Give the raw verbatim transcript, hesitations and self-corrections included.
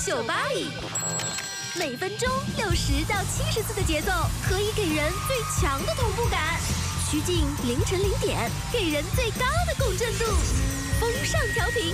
酒吧里。每分钟六十到七十次的节奏，可以给人最强的同步感。趋近凌晨零点，给人最高的共振度。风尚调频。